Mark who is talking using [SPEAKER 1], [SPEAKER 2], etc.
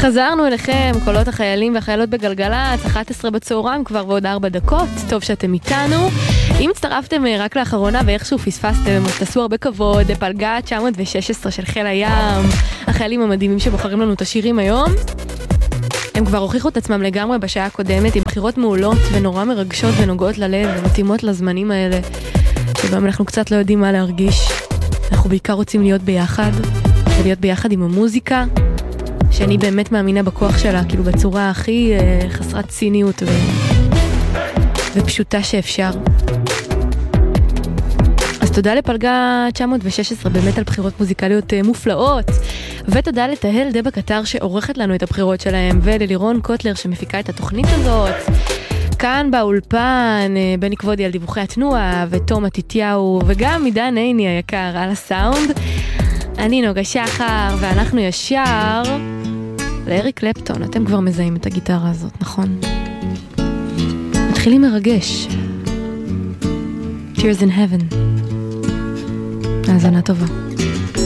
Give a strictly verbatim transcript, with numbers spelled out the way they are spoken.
[SPEAKER 1] חזרנו אליכם, קולות החיילים והחיילות בגלגלצ, אחת עשרה בצהריים כבר ועוד ארבע דקות, טוב שאתם איתנו. אם הצטרפתם רק לאחרונה ואיכשהו פספסתם, אז תעשו הרבה כבוד, פלגה תשע מאות ושש עשרה של חיל הים, החיילים המדהימים שבוחרים לנו את השירים היום. הם כבר הוכיחו את עצמם לגמרי בשעה הקודמת, עם בחירות מעולות ונורא מרגשות ונוגעות ללב ומתאימות לזמנים האלה, שבהם אנחנו קצת לא יודעים מה להרגיש. אנחנו בעיקר רוצים להיות ביחד, ולהיות ביחד עם המוזיקה, שאני באמת מאמינה בכוח שלה, כאילו בצורה הכי אה, חסרת ציניות ו... ופשוטה שאפשר. אז תודה לפלגה תשע מאות ושש עשרה באמת על בחירות מוזיקליות אה, מופלאות, ותודה לתהל דבק קטר שעורכת לנו את הבחירות שלהם, וללירון קוטלר שמפיקה את התוכנית הזאת. כאן באולפן אה, בני כבודי על דיווחי התנועה, ותום עתיתיהו, וגם עידן עיני היקר על הסאונד. אני נוגה שחר, ואנחנו ישר לאריק קלפטון. אתם כבר מזהים את הגיטרה הזאת, נכון? מתחילים מרגש. Tears in Heaven. האזנה טובה.